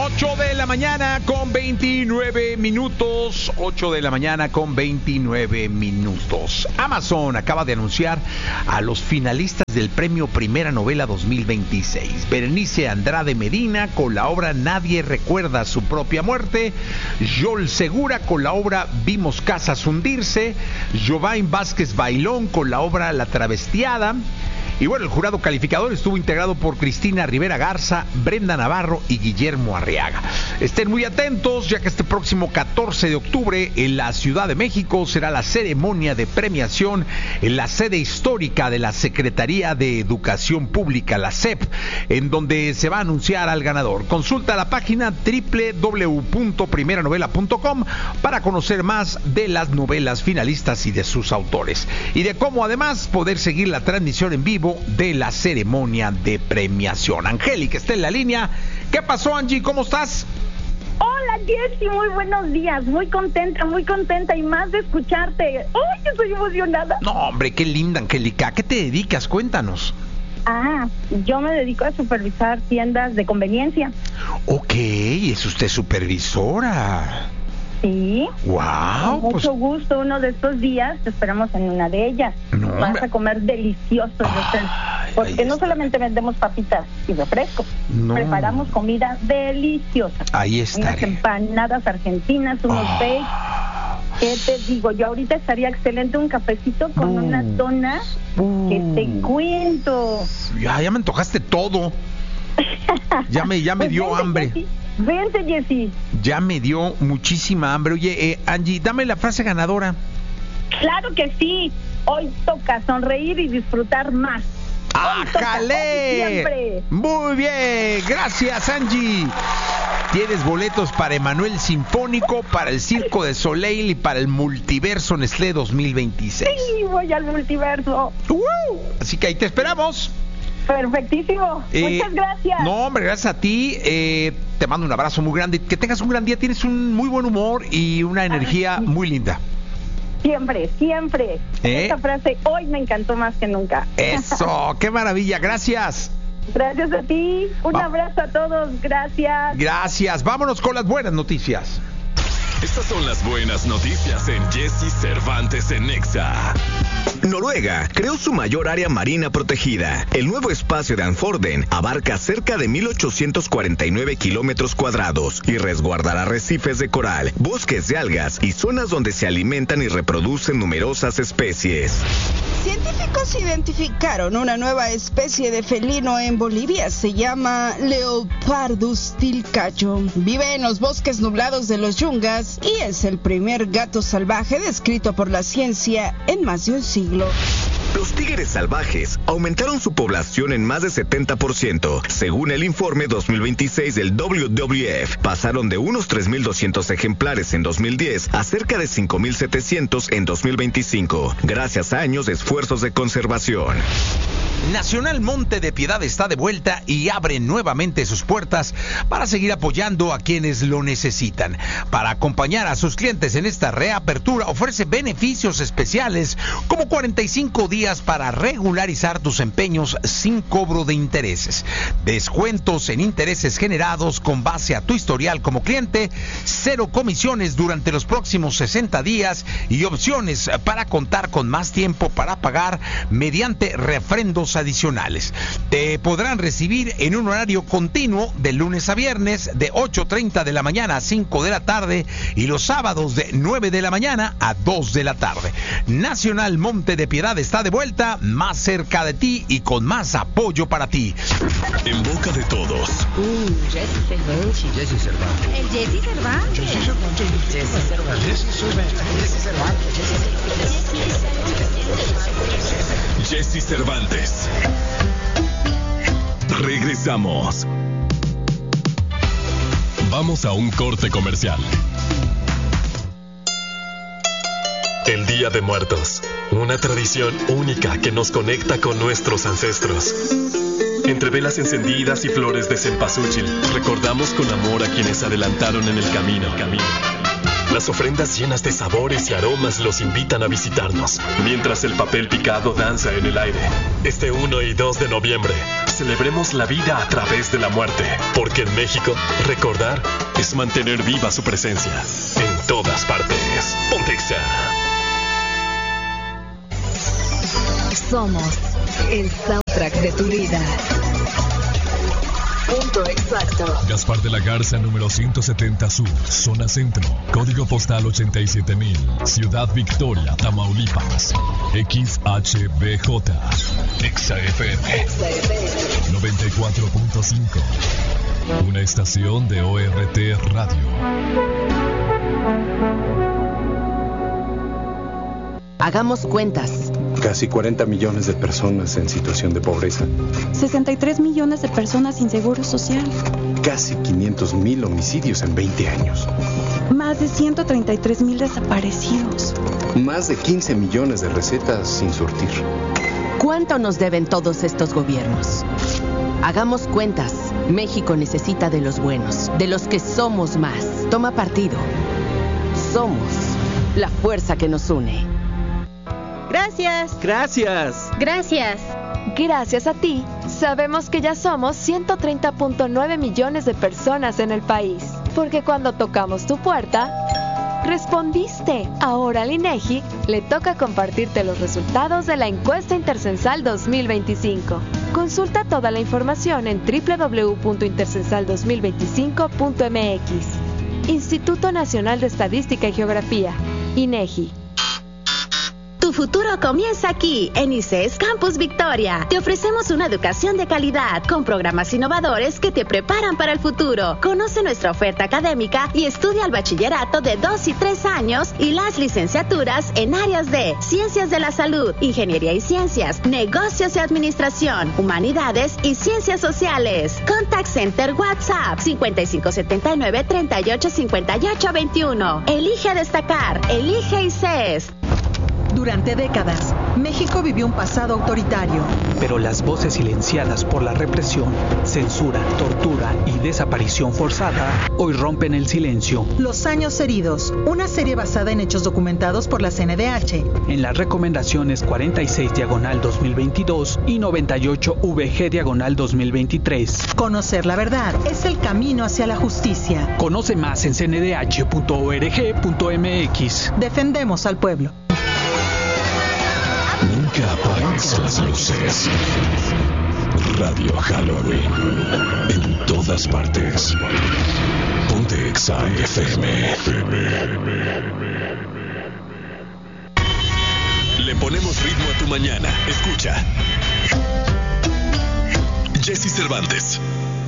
8 de la mañana con 29 minutos. 8 de la mañana con 29 minutos. Amazon acaba de anunciar a los finalistas del premio Primera Novela 2026. Berenice Andrade Medina con la obra Nadie recuerda su propia muerte. Joel Segura con la obra Vimos casas hundirse. Jovain Vázquez Bailón con la obra La travestiada. Y bueno, el jurado calificador estuvo integrado por Cristina Rivera Garza, Brenda Navarro y Guillermo Arriaga. Estén muy atentos, ya que este próximo 14 de octubre en la Ciudad de México será la ceremonia de premiación en la sede histórica de la Secretaría de Educación Pública, la SEP, en donde se va a anunciar al ganador. Consulta la página www.primeranovela.com para conocer más de las novelas finalistas y de sus autores. Y de cómo además poder seguir la transmisión en vivo de la ceremonia de premiación. Angélica está en la línea. ¿Qué pasó, Angie? ¿Cómo estás? Hola, Jessy, muy buenos días. Muy contenta y más de escucharte. ¡Ay, estoy emocionada! No, hombre, qué linda, Angélica. ¿A qué te dedicas? Cuéntanos. Yo me dedico a supervisar tiendas de conveniencia. Ok, es usted supervisora. Sí. Wow. Con mucho gusto, uno de estos días te esperamos en una de ellas. No, vas a comer delicioso, porque no solamente vendemos papitas y refrescos, preparamos comida deliciosa. Ahí está. Unas empanadas argentinas, unos bakes. ¿Qué te digo? Yo ahorita estaría excelente un cafecito con unas donas que te cuento. Ya me antojaste todo. Ya me Pues dio vente, hambre. Jessy. Vente, Jessy. Ya me dio muchísima hambre. Oye, Angie, dame la frase ganadora. Claro que sí. Hoy toca sonreír y disfrutar más. ¡Ájale! Muy bien, gracias, Angie. Tienes boletos para Emanuel Sinfónico, para el Circo de Soleil y para el Multiverso Nestlé 2026. Sí, voy al multiverso. Así que ahí te esperamos. Perfectísimo. Muchas gracias. No, hombre, gracias a ti. Te mando un abrazo muy grande. Que tengas un gran día. Tienes un muy buen humor y una energía muy linda. Siempre. Esta frase hoy me encantó más que nunca. Eso, qué maravilla. Gracias. Gracias a ti. Un abrazo a todos. Gracias. Gracias. Vámonos con las buenas noticias. Estas son las buenas noticias en Jessy Cervantes en Nexa. Noruega creó su mayor área marina protegida. El nuevo espacio de Anforden abarca cerca de 1,849 kilómetros cuadrados y resguardará arrecifes de coral, bosques de algas y zonas donde se alimentan y reproducen numerosas especies. Científicos identificaron una nueva especie de felino en Bolivia. Se llama Leopardus tilcacho. Vive en los bosques nublados de los Yungas y es el primer gato salvaje descrito por la ciencia en más de un siglo. Los tigres salvajes aumentaron su población en más de 70%. Según el informe 2026 del WWF, pasaron de unos 3,200 ejemplares en 2010 a cerca de 5,700 en 2025, gracias a años de esfuerzos de conservación. Nacional Monte de Piedad está de vuelta y abre nuevamente sus puertas para seguir apoyando a quienes lo necesitan. Para acompañar a sus clientes en esta reapertura, ofrece beneficios especiales como 45 días para regularizar tus empeños sin cobro de intereses, descuentos en intereses generados con base a tu historial como cliente, 0 comisiones durante los próximos 60 días y opciones para contar con más tiempo para pagar mediante refrendos adicionales. Te podrán recibir en un horario continuo de lunes a viernes de 8:30 de la mañana a 5 de la tarde y los sábados de 9 de la mañana a 2 de la tarde. Nacional Monte de Piedad está de vuelta, más cerca de ti y con más apoyo para ti. En boca de todos. Jessy Cervantes. Jessy Cervantes. El Jessy Cervantes. Jessy Cervantes. Jessy Cervantes. Jessy Cervantes. Regresamos. Vamos a un corte comercial. El Día de Muertos, una tradición única que nos conecta con nuestros ancestros. Entre velas encendidas y flores de cempasúchil, recordamos con amor a quienes adelantaron en el camino. Las ofrendas llenas de sabores y aromas los invitan a visitarnos, mientras el papel picado danza en el aire. Este 1 y 2 de noviembre, celebremos la vida a través de la muerte, porque en México, recordar es mantener viva su presencia en todas partes. Pontexa. Somos el soundtrack de tu vida. Punto exacto. Gaspar de la Garza, número 170 Sur, zona centro, código postal 87000, Ciudad Victoria, Tamaulipas. XHBJ, XFM 94.5, una estación de ORT Radio. Hagamos cuentas. Casi 40 millones de personas en situación de pobreza. 63 millones de personas sin seguro social. Casi 500,000 homicidios en 20 años. Más de 133,000 desaparecidos. Más de 15 millones de recetas sin surtir. ¿Cuánto nos deben todos estos gobiernos? Hagamos cuentas. México necesita de los buenos, de los que somos más. Toma partido. Somos la fuerza que nos une. Gracias. Gracias. Gracias. Gracias a ti, sabemos que ya somos 130.9 millones de personas en el país. Porque cuando tocamos tu puerta, respondiste. Ahora al INEGI le toca compartirte los resultados de la encuesta intercensal 2025. Consulta toda la información en www.intercensal2025.mx. Instituto Nacional de Estadística y Geografía, INEGI. Tu futuro comienza aquí, en ICES Campus Victoria. Te ofrecemos una educación de calidad, con programas innovadores que te preparan para el futuro. Conoce nuestra oferta académica y estudia el bachillerato de 2 y 3 años y las licenciaturas en áreas de Ciencias de la Salud, Ingeniería y Ciencias, Negocios y Administración, Humanidades y Ciencias Sociales. Contact Center WhatsApp 5579-385821. Elige destacar, elige ICES. Durante décadas, México vivió un pasado autoritario. Pero las voces silenciadas por la represión, censura, tortura y desaparición forzada hoy rompen el silencio. Los años heridos, una serie basada en hechos documentados por la CNDH. En las recomendaciones 46/2022 y 98/VG/2023. Conocer la verdad es el camino hacia la justicia. Conoce más en cndh.org.mx. Defendemos al pueblo. Nunca apagues las luces. Radio Halloween. En todas partes. Ponte Exa FM. Le ponemos ritmo a tu mañana. Escucha. Jessy Cervantes.